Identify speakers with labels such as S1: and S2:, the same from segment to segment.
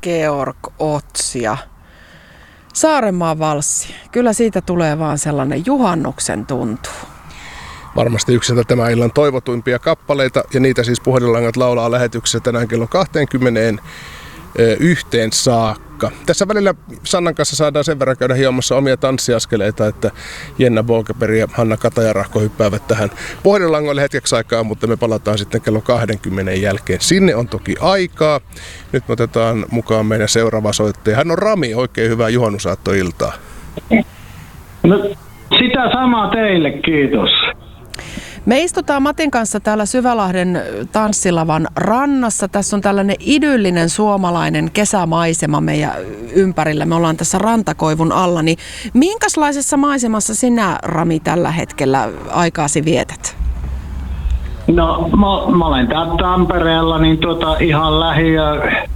S1: Georg Ots ja Saarenmaan valssi. Kyllä siitä tulee vaan sellainen juhannuksen tuntu.
S2: Varmasti yksi tämän illan toivotuimpia kappaleita, ja niitä siis Puhelinlangat laulaa lähetyksessä tänään kello 21 saakka. Tässä välillä Sannan kanssa saadaan sen verran käydä hiomassa omia tanssiaskeleita, että Jenna Bogeberg ja Hanna Katajarahko hyppäävät tähän Puhelinlangoille hetkeksi aikaa, mutta me palataan sitten kello 20 jälkeen. Sinne on toki aikaa. Nyt me otetaan mukaan meidän seuraava soittaja. Hän on Rami. Oikein hyvää juhannusaattoiltaa.
S3: No, sitä samaa teille, kiitos.
S1: Me istutaan Matin kanssa täällä Syvälahden tanssilavan rannassa. Tässä on tällainen idyllinen suomalainen kesämaisema meidän ympärillä. Me ollaan tässä rantakoivun alla. Niin minkälaisessa maisemassa sinä, Rami, tällä hetkellä aikaasi vietät?
S3: No, mä olen täällä Tampereella niin ihan lähiö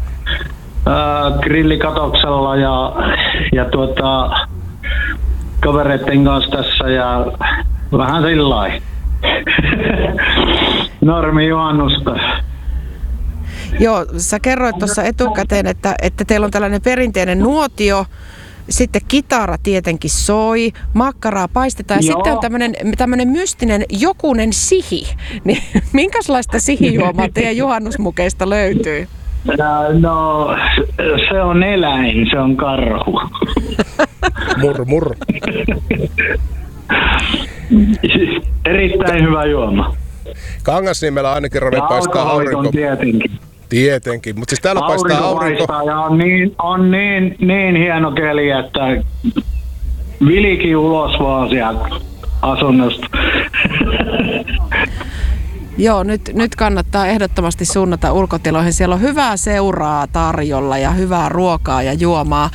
S3: grillikatoksella ja kavereiden kanssa tässä ja vähän sillain. Normi juhannusta.
S1: Joo, sä kerroit tuossa etukäteen, että teillä on tällainen perinteinen nuotio, sitten kitara tietenkin soi, makkaraa paistetaan ja sitten on tämmöinen mystinen jokunen sihi. Niin, minkälaista sihijuomaa teidän juhannusmukeista löytyy?
S3: No, se on eläin, se on karhu.
S2: Murr.
S3: Erittäin hyvä juoma.
S2: Kangasniemellä ainakin Rami paistaa aurinko. Tietenkin, mutta siis täällä paistaa aurinko.
S3: Ja on niin hieno keli, että vilikin ulos vaan sieltä asunnosta.
S1: Joo, nyt kannattaa ehdottomasti suunnata ulkotiloihin. Siellä on hyvää seuraa tarjolla ja hyvää ruokaa ja juomaa.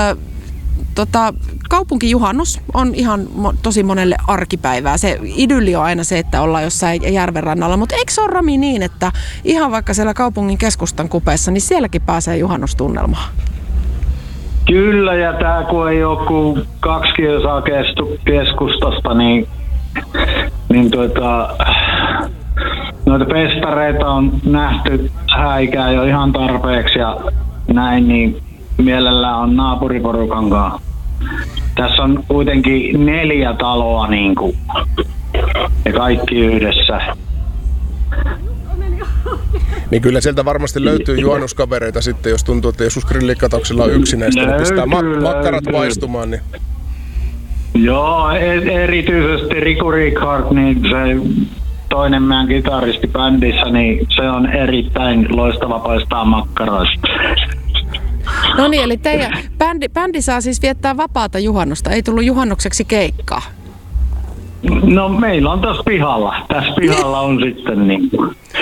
S1: Kaupunkijuhannus on ihan tosi monelle arkipäivää. Se idylli on aina se, että ollaan jossain järven rannalla, mutta eikö se ole, Rami, niin, että ihan vaikka siellä kaupungin keskustan kupeessa, niin sielläkin pääsee juhannustunnelmaan?
S3: Kyllä, ja tää kun ei ole kuin 2 kilsaa keskustasta, niin noita festareita on nähty häikää jo ihan tarpeeksi ja näin, niin mielellään on naapuriporukan kanssa. Tässä on kuitenkin 4 taloa niinku, ja kaikki yhdessä.
S2: Niin kyllä sieltä varmasti löytyy juhannuskavereita sitten, jos tuntuu, että joskus grillikatoksilla on yksinäistä, niin pistää makkarat paistumaan. Niin.
S3: Joo, erityisesti Riku Rickard, niin se toinen meidän kitaristi bändissä, niin se on erittäin loistava paistaa makkaroista.
S1: No niin, eli teidän bändi saa siis viettää vapaata juhannusta. Ei tullut juhannukseksi keikkaa?
S3: No meillä on tässä pihalla. Tässä pihalla on sitten niin.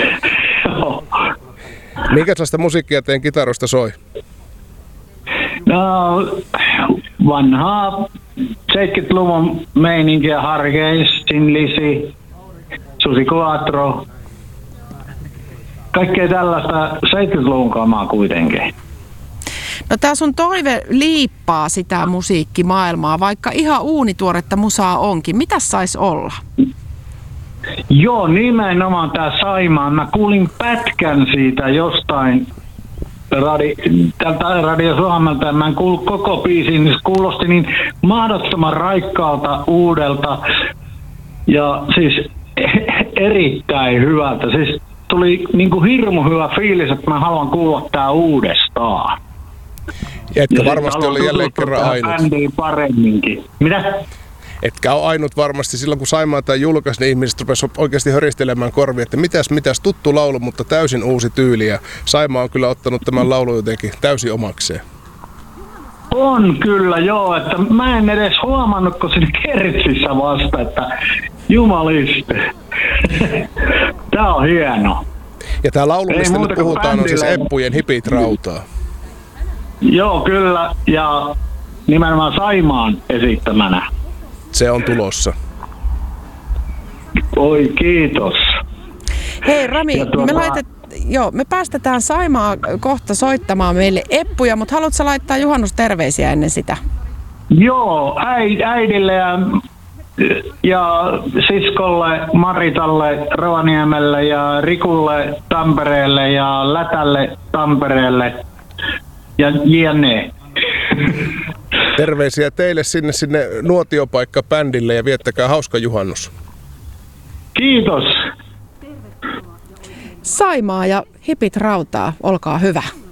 S2: Minkälaista musiikkia teidän kitaroista soi?
S3: No vanhaa 70-luvun meininkiä, Hargeis, Tin Lizzy, Susi Quattro. Kaikkea tällaista 70-luvun kamaa kuitenkin.
S1: No tää sun toive liippaa sitä musiikkimaailmaa, vaikka ihan uunituoretta musaa onkin. Mitäs sais olla?
S3: Joo, nimenomaan tää Saimaa. Mä kuulin pätkän siitä jostain tältä Radio Suomelta, ja mä en kuullut koko biisin, niin se kuulosti niin mahdottoman raikkaalta, uudelta ja siis erittäin hyvältä. Siis tuli niinku hirmu hyvä fiilis, että mä haluan kuulla tää uudestaan.
S2: Etkä varmasti ole jälleen kerran ainut.
S3: Paremminkin. Mitä?
S2: Etkä ole ainut varmasti. Silloin kun Saimaata julkaisi, niin ihmiset rupesivat oikeasti höristelemään korvia, että mitäs tuttu laulu, mutta täysin uusi tyyli. Ja Saimaa on kyllä ottanut tämän laulun jotenkin täysin omakseen.
S3: On kyllä, joo. Että mä en edes huomannut, kun siinä kertsissä vasta, että jumaliste. Tää on hieno.
S2: Ja tää laulu, mistä nyt puhutaan, on siis Eppujen Hipit rautaa.
S3: Joo, kyllä. Ja nimenomaan Saimaan esittämänä.
S2: Se on tulossa.
S3: Oi, kiitos.
S1: Hei Rami, me päästetään Saimaa kohta soittamaan meille Eppuja, mutta haluatko laittaa juhannusterveisiä ennen sitä?
S3: Joo, äidille ja siskolle, Maritalle, Rovaniemelle ja Rikulle Tampereelle ja Lätälle Tampereelle. ja jne.
S2: Terveisiä teille sinne nuotiopaikka-bändille ja viettäkää hauska juhannus.
S3: Kiitos.
S1: Saimaa ja hipit rautaa, olkaa hyvä.